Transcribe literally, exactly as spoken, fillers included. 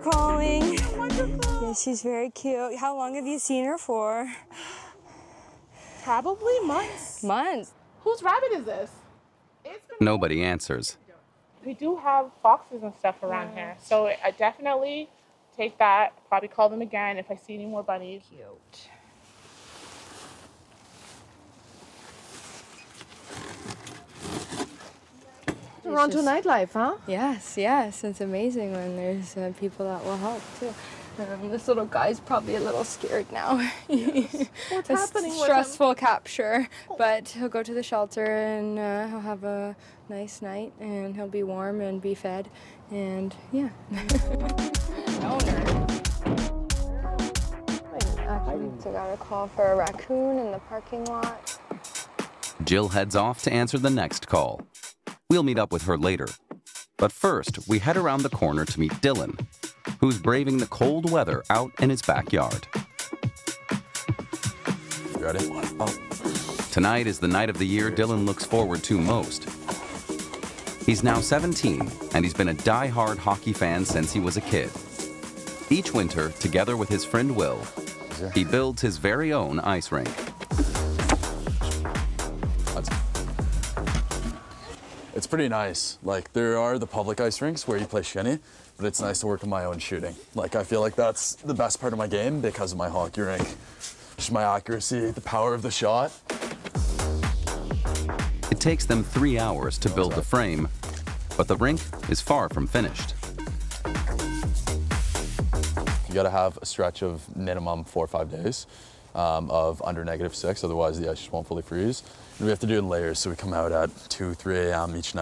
calling. Wonderful. Yeah, she's very cute. How long have you seen her for? Probably months. Months. Whose rabbit is this? It's been Nobody answers. We do have foxes and stuff around Yeah. here, so I definitely take that. Probably call them again if I see any more bunnies. Cute. Toronto nightlife, huh? Yes, yes. It's amazing when there's uh, people that will help too. Um, this little guy's probably a little scared now. Yes. What's It's happening with stressful capture, but he'll go to the shelter and uh, he'll have a nice night and he'll be warm and be fed and yeah. Owner. Actually, I got a call for a raccoon in the parking lot. Jill heads off to answer the next call. We'll meet up with her later. But first, we head around the corner to meet Dylan, who's braving the cold weather out in his backyard. You ready? Oh. Tonight is the night of the year Dylan looks forward to most. He's now seventeen, and he's been a die-hard hockey fan since he was a kid. Each winter, together with his friend Will, he builds his very own ice rink. It's pretty nice. Like, there are the public ice rinks where you play shinny, but it's nice to work on my own shooting. Like, I feel like that's the best part of my game because of my hockey rink. Just my accuracy, the power of the shot. It takes them three hours to build the frame, but the rink is far from finished. You gotta have a stretch of minimum four or five days um, of under negative six, otherwise the ice just won't fully freeze. And we have to do it in layers, so we come out at two, three A M each night.